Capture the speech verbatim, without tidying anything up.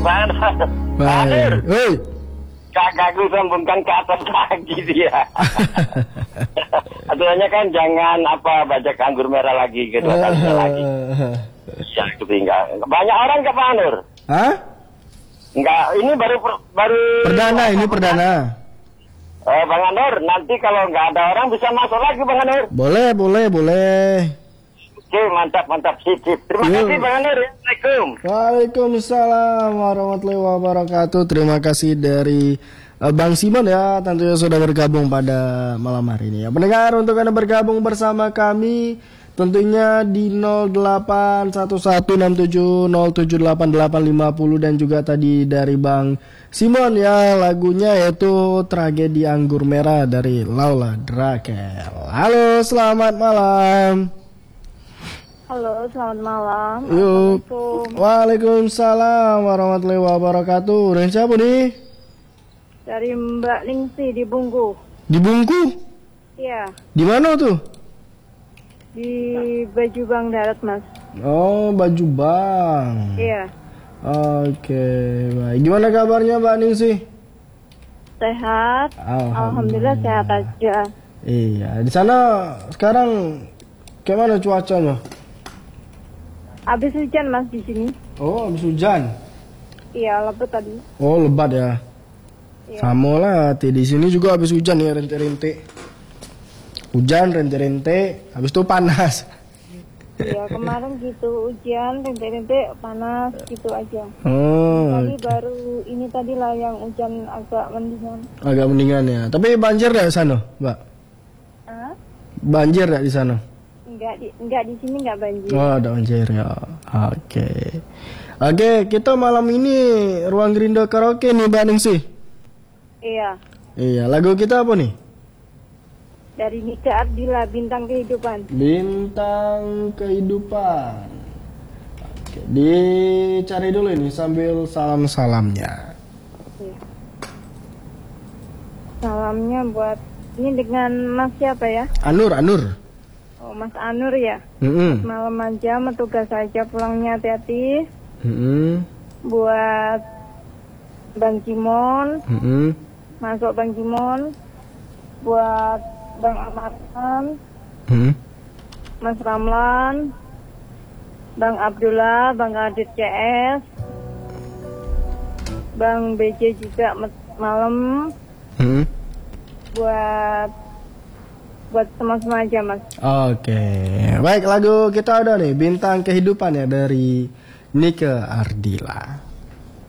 Bang Anur. Baik. Hei. Kakakku sambungkan ke atas lagi dia. Aturannya kan jangan apa bajak anggur merah lagi kedua kalinya lagi. Ya ketinggalan. Banyak orang ke Pak Anur? Hah? Enggak, ini baru baru Perdana, ini perdana. Eh, Bang Anur, nanti kalau nggak ada orang bisa masuk lagi Bang Anur. Boleh, boleh, boleh. Oke, mantap, mantap, sip, sip. Terima Yo. kasih Bang Anur. Assalamualaikum. Waalaikumsalam warahmatullahi wabarakatuh. Terima kasih dari uh, Bang Simon ya, tentunya sudah bergabung pada malam hari ini ya. Pendengar, untuk Anda bergabung bersama kami tentunya di nol delapan satu satu enam tujuh nol tujuh delapan delapan lima nol dan juga tadi dari Bang Simon ya, lagunya yaitu Tragedi Anggur Merah dari Laula Drakel. Halo, selamat malam. Halo, selamat malam. Yuk. Assalamualaikum. Waalaikumsalam warahmatullahi wabarakatuh. Dan siapa nih? Dari Mbak Ningsi di Bungku. Di Bungku? Iya, Di mana tuh? di Baju Bang Darat, Mas. Oh, Baju Bang. Iya, Oke, baik. Gimana kabarnya Mbak Ningsi? sehat. Alhamdulillah sehat aja. Iya, di sana sekarang kayak mana cuacanya? Habis hujan, Mas, di sini. Oh, habis hujan. Iya, lebat tadi. Oh, lebat ya. Iya. Sama lah, Ti. Di sini juga habis hujan ya, rente-rente. Hujan, rente-rente, habis itu panas. Iya, kemarin gitu hujan, rente-rente panas gitu aja. Oh, Tadi baru ini tadi lah yang hujan agak mendingan. agak mendingan ya. Tapi banjir ya di sana, Mbak? Hah? Banjir ya di sana? Enggak di enggak di sini enggak banjir. Oh, ada banjir ya. Oke. Oke, kita malam ini Ruang Gerindo Karaoke nih, Mbak Ningsi. Iya, Iya, lagu kita apa nih? dari Nika Ardila, Bintang Kehidupan. Bintang Kehidupan. Oke, dicari dulu ini sambil salam-salamnya. Iya. Salamnya buat ini dengan Mas siapa ya? Anur, Anur. Oh, Mas Anur ya. Mm-mm. Malam aja, tugas saja, pulangnya hati-hati. Mm-mm. Buat Bang Cimon, Mm-mm. masuk Bang Cimon. Buat Bang Amatan, Mm-mm. Mas Ramlan, Bang Abdullah, Bang Adit C S, Bang B J juga met- malam. Mm-mm. Buat buat semua-semua aja, Mas. Oke, baik, lagu kita ada nih, Bintang Kehidupan ya dari Nika Ardila.